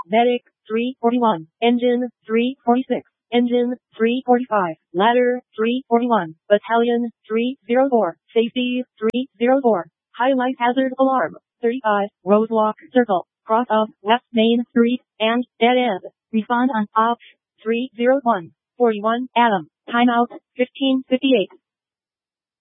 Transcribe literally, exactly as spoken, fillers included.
Medic, three forty-one. Engine, three forty-six. Engine, three forty-five. Ladder, three forty-one. Battalion, three oh four. Safety, three oh four. Highlight hazard alarm, thirty-five. Roadblock circle. Cross of West Main Street, and dead end. Respond on Op three oh one. forty-one, Adam. Timeout, fifteen fifty-eight.